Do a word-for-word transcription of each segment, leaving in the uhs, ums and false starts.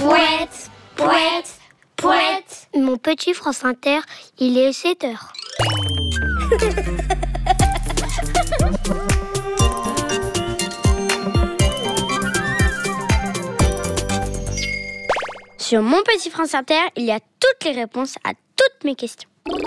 Pouette, pouette, pouette. Mon petit France Inter, il est sept heures. Sur mon petit France Inter, il y a toutes les réponses à toutes mes questions.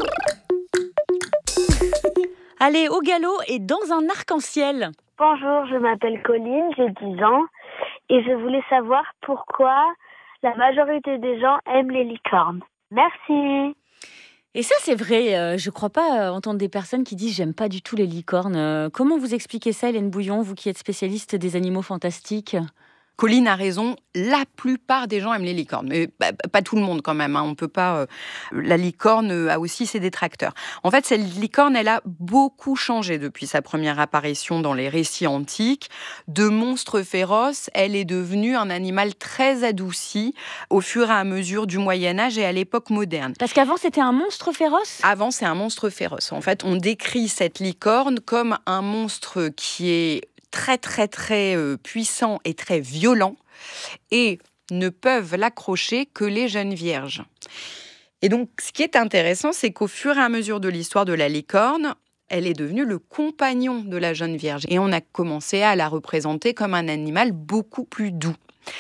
Allez, au galop et dans un arc-en-ciel. Bonjour, je m'appelle Colline, j'ai dix ans et je voulais savoir pourquoi la majorité des gens aiment les licornes. Merci. Et ça, c'est vrai, euh, je ne crois pas entendre des personnes qui disent « j'aime pas du tout les licornes ». Euh, comment vous expliquez ça, Hélène Bouillon, vous qui êtes spécialiste des animaux fantastiques ? Colline a raison, la plupart des gens aiment les licornes, mais bah, pas tout le monde quand même. Hein. On peut pas. Euh, la licorne a aussi ses détracteurs. En fait, cette licorne, elle a beaucoup changé depuis sa première apparition dans les récits antiques. De monstre féroce, elle est devenue un animal très adouci au fur et à mesure du Moyen Âge et à l'époque moderne. Parce qu'avant, c'était un monstre féroce ? Avant, c'est un monstre féroce. En fait, on décrit cette licorne comme un monstre qui est très très très euh, puissant et très violent, et ne peuvent l'accrocher que les jeunes vierges. Et donc, ce qui est intéressant, c'est qu'au fur et à mesure de l'histoire de la licorne, elle est devenue le compagnon de la jeune vierge, et on a commencé à la représenter comme un animal beaucoup plus doux.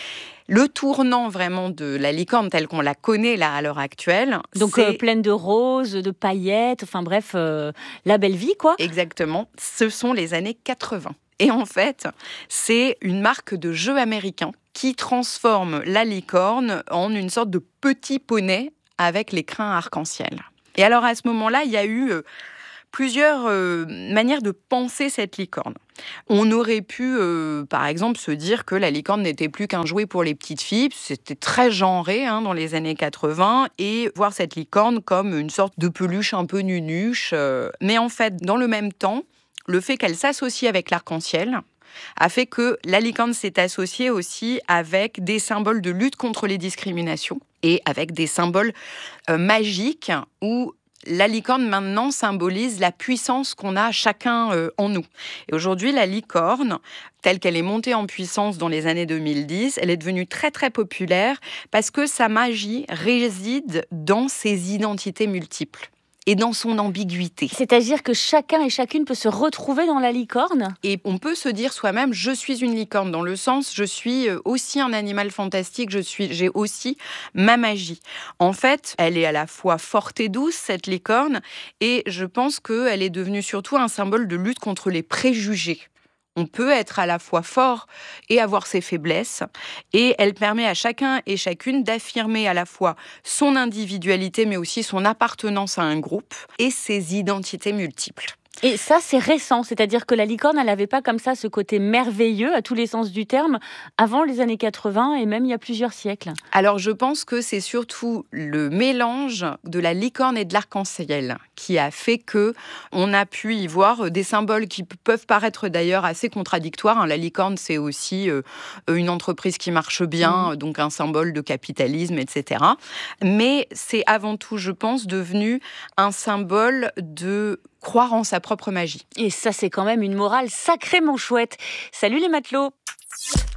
Le tournant vraiment de la licorne telle qu'on la connaît là à l'heure actuelle, donc c'est... Euh, pleine de roses, de paillettes, enfin bref, euh, la belle vie quoi. Exactement, ce sont les années quatre-vingts. Et en fait, c'est une marque de jeu américain qui transforme la licorne en une sorte de petit poney avec les crins arc-en-ciel. Et alors, à ce moment-là, il y a eu euh, plusieurs euh, manières de penser cette licorne. On aurait pu, euh, par exemple, se dire que la licorne n'était plus qu'un jouet pour les petites filles. C'était très genré hein, dans les années quatre-vingts, et voir cette licorne comme une sorte de peluche un peu nunuche. Euh. Mais en fait, dans le même temps, le fait qu'elle s'associe avec l'arc-en-ciel a fait que la licorne s'est associée aussi avec des symboles de lutte contre les discriminations et avec des symboles euh, magiques où la licorne maintenant symbolise la puissance qu'on a chacun euh, en nous. Et aujourd'hui, la licorne, telle qu'elle est montée en puissance dans les années deux mille dix, elle est devenue très très populaire parce que sa magie réside dans ses identités multiples et dans son ambiguïté. C'est-à-dire que chacun et chacune peut se retrouver dans la licorne ? Et on peut se dire soi-même, je suis une licorne, dans le sens, je suis aussi un animal fantastique, je suis, j'ai aussi ma magie. En fait, elle est à la fois forte et douce, cette licorne, et je pense qu'elle est devenue surtout un symbole de lutte contre les préjugés. On peut être à la fois fort et avoir ses faiblesses. Et elle permet à chacun et chacune d'affirmer à la fois son individualité, mais aussi son appartenance à un groupe et ses identités multiples. Et ça, c'est récent, c'est-à-dire que la licorne, elle n'avait pas comme ça ce côté merveilleux, à tous les sens du terme, avant les années quatre-vingts et même il y a plusieurs siècles. Alors, je pense que c'est surtout le mélange de la licorne et de l'arc-en-ciel qui a fait que on a pu y voir des symboles qui peuvent paraître d'ailleurs assez contradictoires. La licorne, c'est aussi une entreprise qui marche bien, mmh. donc un symbole de capitalisme, et cetera. Mais c'est avant tout, je pense, devenu un symbole de croire en sa propre magie. Et ça, c'est quand même une morale sacrément chouette. Salut les matelots!